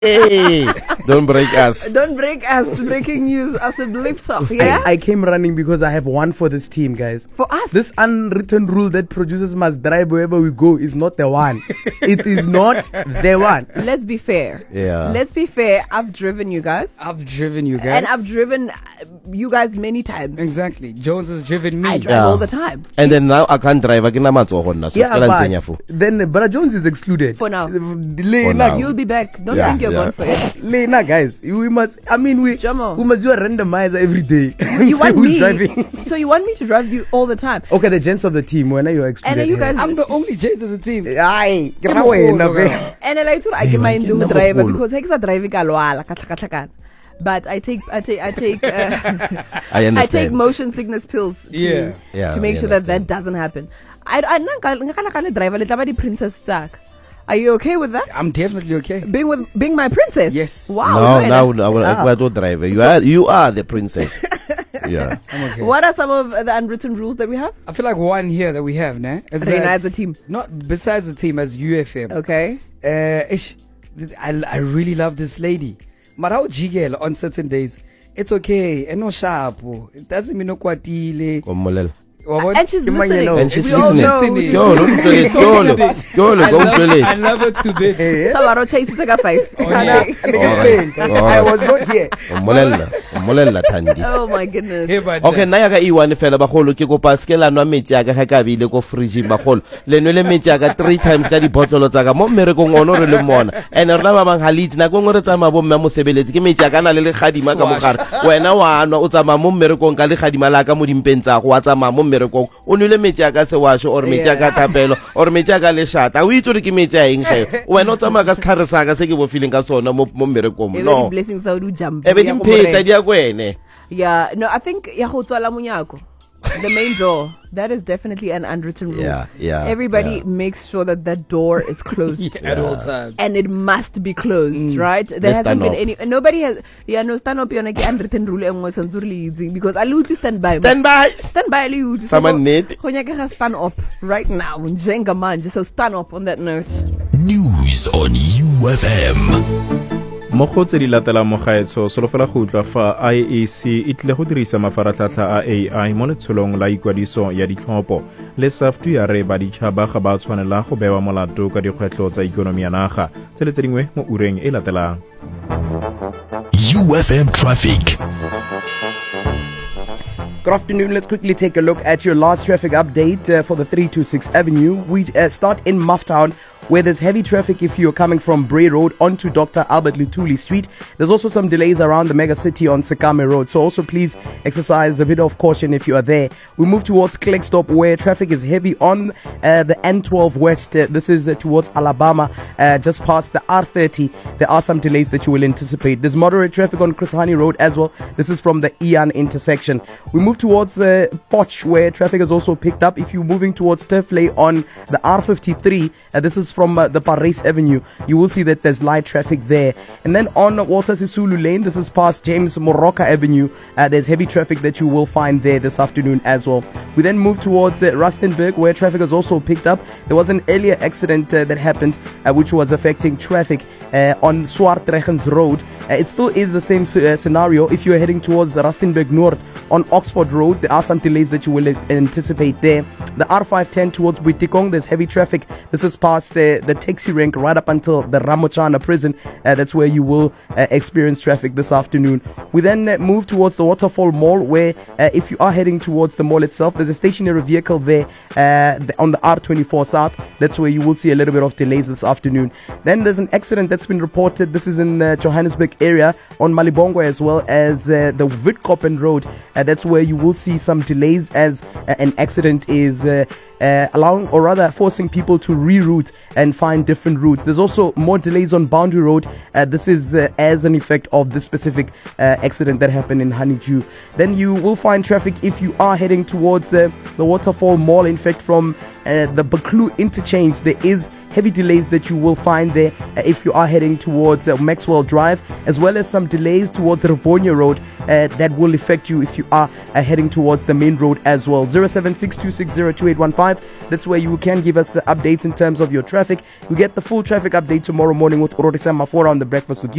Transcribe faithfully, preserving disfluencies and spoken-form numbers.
Hey, don't break us. Don't break us. Breaking news as a blip off, yeah? I, I came running because I have one for this team, guys. For us? This unwritten rule that producers must drive wherever we go is not the one. It is not the one. Let's be fair. Yeah. Let's be fair. I've driven you guys. I've driven you guys. And I've driven you guys many times. Exactly. Jones has driven me. I drive Yeah. all the time. And then now I can't drive. I can not so Yeah, yeah, but then uh, Brother Jones is excluded. For now. Lena, now. You'll be back. Don't Yeah, think you're yeah. gone for it. Lena, guys, we must. I mean, we Jomo. we must do a randomizer every day. You want Who's me? driving? So you want me to drive you all the time? Okay, the gents of the team. When are you excluded? And are you guys? I'm the only J to the team. Aye, get Come away, on, na look be. around. And I like to I get my man, new get driver number because he's a driving kalwala katlakatlaka. But I take I take I take uh, I understand. I take motion sickness pills to, Yeah. Yeah, to make we sure that that understand. doesn't happen. I I not driver le taba di princess stack. Are you okay with that? I'm definitely okay. Being with being my princess? Yes. Wow. No, you're now in I will Ah. I will drive. You are you are the princess. Yeah. I'm okay. What are some of the unwritten rules that we have? I feel like one here that we have, nah? Is Rena that- as a team. Not besides the team as U F M. Okay. Uh, ish, I, I really love this lady. But how jiggle on certain days, it's okay. And no sharp. It doesn't mean no kwatile. Komolela. And she's Come on, you listening. know. And she's We all listening. know Listening. she's Yo, don't listening. say Go look. Go look. I Go love, play I it. love her to bits. Eh? Sabaro chase the five. Oh, yeah. Understand? Oh. I was not here. Komolela. Komolela Thandi. Oh my goodness. Hey, but Okay, nna ya ka E one fela bagolo ke kopa se ke la nwa metsi ya ka ga ka bile ko fridge bagolo le nwele metsi ya ka three times ka dibotolo tsa ka mo mmerekong ono re le mona and re la ba bang haliti na go ngore tsa mabo mme mo sebeletsi ke metsi ya ka na le le gadima ka mogare wena wa nwa o tsama mo mmerekong ka le gadima la ka mo dimpeng tsa go wa tsama mo mmerekong o nwele metsi ya ka se washo or metsi ya ka thapelo or metsi ya ka le shata o itse re ke metsi ya eng ge wena o tsama ka setlhare sa ka se ke bo feeling ka sona mo mo mmerekong Every no blessings out do jump. ebe dimpheta di ya kwene. Yeah, no, I think ya go tswala munyako. The main door. That is definitely an unwritten rule. Yeah, yeah, Everybody yeah. makes sure that that door is closed. at all times. And it must be closed, right? There Let's hasn't stand been up. any. Nobody has. Yeah, no, stand up. You're like unwritten rule and was easy because I lose stand by. Stand by. Stand by, Liu. Someone need. Stand up right now. Jenga man, just so stand up on that note. News on U F M. Mo go tse di latelang mo gaetso solofela go utlwa fa I A C e tle go dirisa mafaratlhatlha a A I mo letsholong la ikwadiso ya ditlhopho le SAFTU ya re ba ditšhaba ga ba tshwanela go bewa molato ka dikgwetlho tsa ikonomi ya naga tse le tse dingwe mo ureng e latelang. U F M traffic. Good afternoon. Let's quickly take a look at your last traffic update uh, for the three two six Avenue. We uh, start in Mufftown, where there's heavy traffic if you're coming from Bray Road onto Doctor Albert Lutuli Street. There's also some delays around the mega city on Sekame Road, so also please exercise a bit of caution if you are there. We move towards Klerksdorp, where traffic is heavy on uh, the N twelve West. Uh, this is uh, towards Alabama, uh, just past the R thirty. There are some delays that you will anticipate. There's moderate traffic on Chris Hani Road as well. This is from the Ian intersection. We move towards uh, Poch, where traffic is also picked up. If you're moving towards Turfley on the R fifty-three, uh, this is from uh, the Paris Avenue. You will see that there's light traffic there. And then on Walter Sisulu Lane, this is past James Moroka Avenue. Uh, there's heavy traffic that you will find there this afternoon as well. We then move towards uh, Rustenburg, where traffic is also picked up. There was an earlier accident uh, that happened, uh, which was affecting traffic uh, on Swartregens Road. Uh, it still is the same uh, scenario. If you are heading towards Rustenburg North on Oxford Road, there are some delays that you will uh, anticipate there. The R five ten towards Butikong, there's heavy traffic. This is past uh, the taxi rank right up until the Ramochana prison. Uh, that's where you will uh, experience traffic this afternoon. We then uh, move towards the Waterfall Mall, where uh, if you are heading towards the mall itself, there's a stationary vehicle there uh, the, on the R twenty-four South. That's where you will see a little bit of delays this afternoon. Then there's an accident that's been reported. This is in uh, Johannesburg area on Malibongwe, as well as uh, the Witkoppen Road. Uh, that's where you will see some delays as uh, an accident is uh, uh, allowing, or rather forcing people to reroute and find different routes. There's also more delays on Boundary Road. Uh, this is uh, as an effect of this specific uh, accident that happened in Honeydew. Then you will find traffic if you are heading towards uh, the Waterfall Mall. In fact, from uh, the Baklu interchange, there is heavy delays that you will find there uh, if you are heading towards uh, Maxwell Drive, as well as some delays towards Rivonia Road uh, that will affect you if you are uh, heading towards the main road as well. zero seven six two six zero two eight one five. That's where you can give us uh, updates in terms of your traffic. You get the full traffic update tomorrow morning with Ororisa Mafora on the Breakfast with You.